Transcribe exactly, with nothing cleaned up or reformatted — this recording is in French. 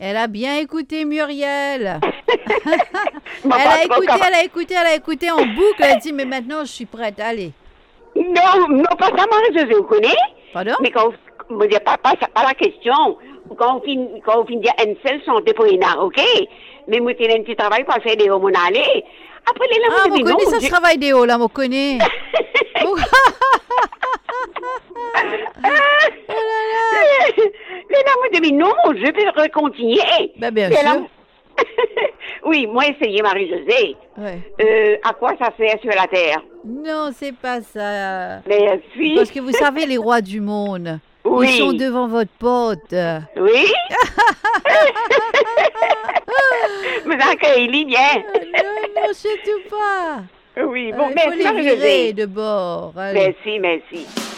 Elle a bien écouté Muriel. Bon, Elle pas a trop écouté, comme- elle a écouté, elle a écouté en boucle. Elle a dit, mais maintenant, je suis prête. Allez. Non, non, pas ça, Marie-Josée, vous connaissez? Pardon? Mais quand on me dit pas, pas, c'est pas la question. Quand on finit, quand on finit de dire un seul santé pour une heure, ok? Mais moi, j'ai un petit travail pour faire des hommes aller. Après, les là, Ah, vous vous dites non. connaissez, ça j'ai- se travaille des hauts, là, vous connaissez. Vous- Oh là là. Les là, vous dites non, je peux continuer. Ben, bien Mais là, sûr. oui, moi, essayez, Marie-Josée. Ouais. Euh, à quoi ça sert sur la terre? Non, c'est pas ça. Mais si. Parce que vous savez, les rois du monde, Oui. ils sont devant votre porte. Oui? Mais d'accord, il est bien. Ah, non, non, surtout pas. Oui, Euh, bon, il faut merci, les virer Marie-Josée. de bord. Allez. Merci, merci.